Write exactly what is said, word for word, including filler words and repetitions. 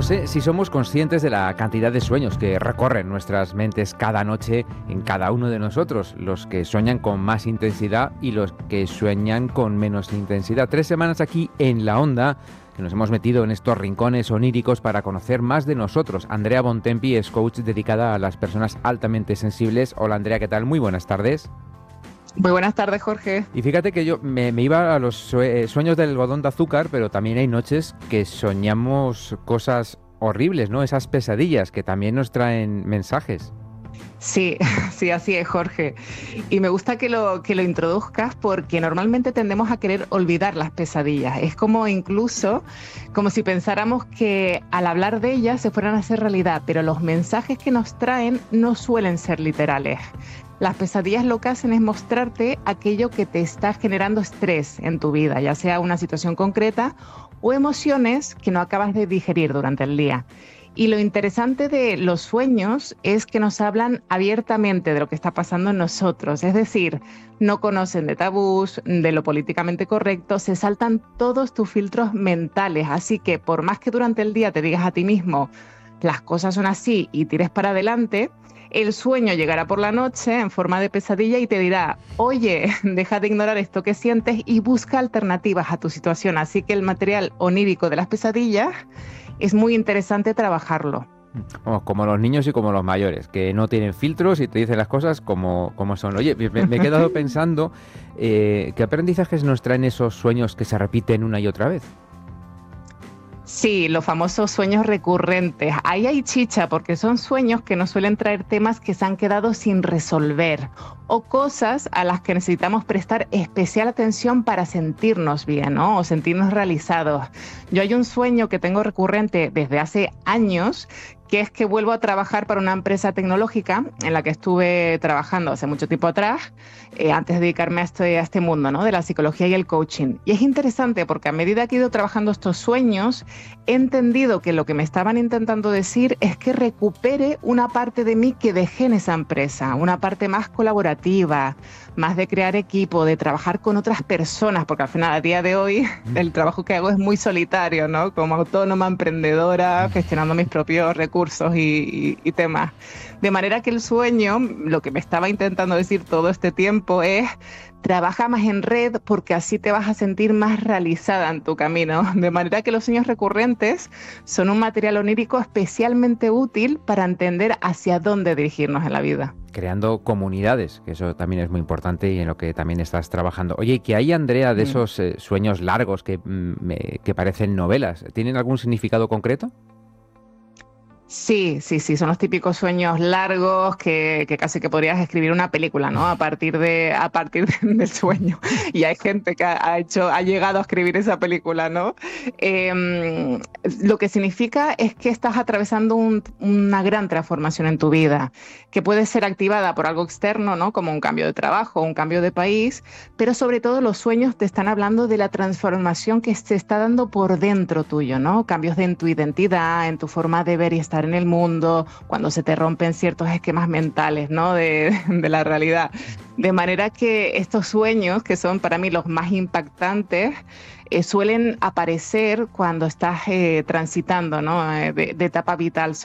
sé si somos conscientes de la cantidad de sueños que recorren nuestras mentes cada noche en cada uno de nosotros, los que sueñan con más intensidad y los que sueñan con menos intensidad. Tres semanas aquí en La Onda, que nos hemos metido en estos rincones oníricos para conocer más de nosotros. Andrea Bontempi es coach dedicada a las personas altamente sensibles. Hola Andrea, ¿qué tal? Muy buenas tardes. Muy buenas tardes, Jorge. Y fíjate que yo me, me iba a los sueños del algodón de azúcar, pero también hay noches que soñamos cosas horribles, ¿no? Esas pesadillas que también nos traen mensajes. Sí, sí, así es, Jorge. Y me gusta que lo, que lo introduzcas porque normalmente tendemos a querer olvidar las pesadillas. Es como incluso, como si pensáramos que al hablar de ellas se fueran a hacer realidad, pero los mensajes que nos traen no suelen ser literales. Las pesadillas lo que hacen es mostrarte aquello que te está generando estrés en tu vida, ya sea una situación concreta o emociones que no acabas de digerir durante el día. Y lo interesante de los sueños es que nos hablan abiertamente de lo que está pasando en nosotros. Es decir, no conocen de tabús, de lo políticamente correcto, se saltan todos tus filtros mentales. Así que por más que durante el día te digas a ti mismo, las cosas son así y tires para adelante, el sueño llegará por la noche en forma de pesadilla y te dirá, oye, deja de ignorar esto que sientes y busca alternativas a tu situación. Así que el material onírico de las pesadillas es muy interesante trabajarlo. Vamos, como los niños y como los mayores, que no tienen filtros y te dicen las cosas como, como son. Oye, me, me he quedado pensando, eh, ¿qué aprendizajes nos traen esos sueños que se repiten una y otra vez? Sí, los famosos sueños recurrentes. Ahí hay chicha porque son sueños que nos suelen traer temas que se han quedado sin resolver o cosas a las que necesitamos prestar especial atención para sentirnos bien, ¿no? O sentirnos realizados. Yo hay un sueño que tengo recurrente desde hace años, que es que vuelvo a trabajar para una empresa tecnológica en la que estuve trabajando hace mucho tiempo atrás, eh, antes de dedicarme a este, a este mundo, ¿no? De la psicología y el coaching. Y es interesante porque a medida que he ido trabajando estos sueños, he entendido que lo que me estaban intentando decir es que recupere una parte de mí que dejé en esa empresa, una parte más colaborativa, más de crear equipo, de trabajar con otras personas, porque al final, a día de hoy, el trabajo que hago es muy solitario, ¿no? Como autónoma, emprendedora, gestionando mis propios recursos y, y, y temas. De manera que el sueño, lo que me estaba intentando decir todo este tiempo es, trabaja más en red porque así te vas a sentir más realizada en tu camino. De manera que los sueños recurrentes son un material onírico especialmente útil para entender hacia dónde dirigirnos en la vida. Creando comunidades, que eso también es muy importante y en lo que también estás trabajando. Oye, ¿qué hay, Andrea, de esos eh, sueños largos que, me, que parecen novelas? ¿Tienen algún significado concreto? Sí, sí, sí, son los típicos sueños largos que, que casi que podrías escribir una película, ¿no? A partir de, a partir de, del sueño. Y hay gente que ha, hecho, ha llegado a escribir esa película, ¿no? Eh, lo que significa es que estás atravesando un, una gran transformación en tu vida, que puede ser activada por algo externo, ¿no? Como un cambio de trabajo, un cambio de país, pero sobre todo los sueños te están hablando de la transformación que se está dando por dentro tuyo, ¿no? Cambios en tu identidad, en tu forma de ver y estar en el mundo, cuando se te rompen ciertos esquemas mentales, ¿no? de, de la realidad. De manera que estos sueños, que son para mí los más impactantes, eh, suelen aparecer cuando estás eh, transitando, ¿no? de, de etapa vital.